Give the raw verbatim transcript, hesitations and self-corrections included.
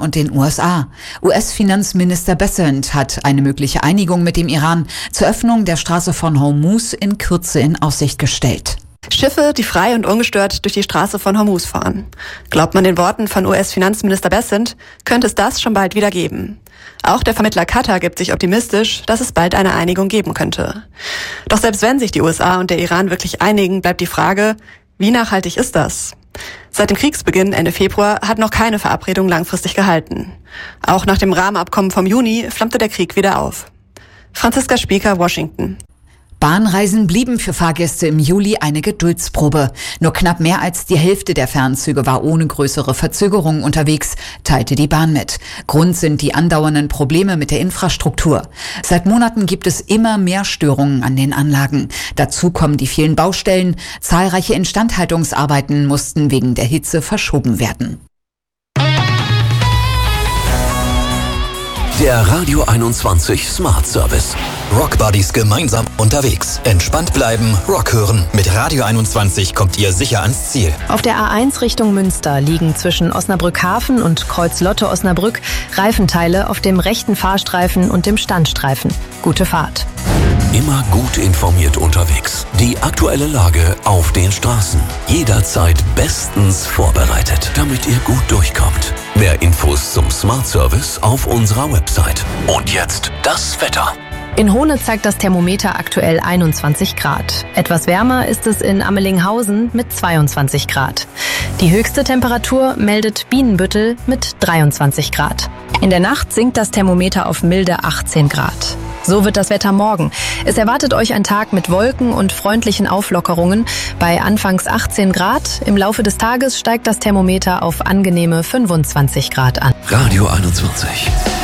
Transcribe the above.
und den U S A. U S-Finanzminister Bessent hat eine mögliche Einigung mit dem Iran zur Öffnung der Straße von Hormuz in Kürze in Aussicht gestellt. Schiffe, die frei und ungestört durch die Straße von Hormuz fahren. Glaubt man den Worten von U S-Finanzminister Bessent, könnte es das schon bald wieder geben. Auch der Vermittler Katar gibt sich optimistisch, dass es bald eine Einigung geben könnte. Doch selbst wenn sich die U S A und der Iran wirklich einigen, bleibt die Frage, wie nachhaltig ist das? Seit dem Kriegsbeginn Ende Februar hat noch keine Verabredung langfristig gehalten. Auch nach dem Rahmenabkommen vom Juni flammte der Krieg wieder auf. Franziska Spieker, Washington. Bahnreisen blieben für Fahrgäste im Juli eine Geduldsprobe. Nur knapp mehr als die Hälfte der Fernzüge war ohne größere Verzögerungen unterwegs, teilte die Bahn mit. Grund sind die andauernden Probleme mit der Infrastruktur. Seit Monaten gibt es immer mehr Störungen an den Anlagen. Dazu kommen die vielen Baustellen. Zahlreiche Instandhaltungsarbeiten mussten wegen der Hitze verschoben werden. Der Radio einundzwanzig Smart Service. Rock Buddies gemeinsam unterwegs. Entspannt bleiben, Rock hören. Mit Radio einundzwanzig kommt ihr sicher ans Ziel. Auf der A eins Richtung Münster liegen zwischen Osnabrück-Hafen und Kreuz-Lotte-Osnabrück Reifenteile auf dem rechten Fahrstreifen und dem Standstreifen. Gute Fahrt. Immer gut informiert unterwegs. Die aktuelle Lage auf den Straßen. Jederzeit bestens vorbereitet, damit ihr gut durchkommt. Mehr Infos zum Smart Service auf unserer Website. Und jetzt das Wetter. In Hohne zeigt das Thermometer aktuell einundzwanzig Grad. Etwas wärmer ist es in Ammelinghausen mit zweiundzwanzig Grad. Die höchste Temperatur meldet Bienenbüttel mit dreiundzwanzig Grad. In der Nacht sinkt das Thermometer auf milde achtzehn Grad. So wird das Wetter morgen. Es erwartet euch ein Tag mit Wolken und freundlichen Auflockerungen bei anfangs achtzehn Grad. Im Laufe des Tages steigt das Thermometer auf angenehme fünfundzwanzig Grad an. Radio einundzwanzig.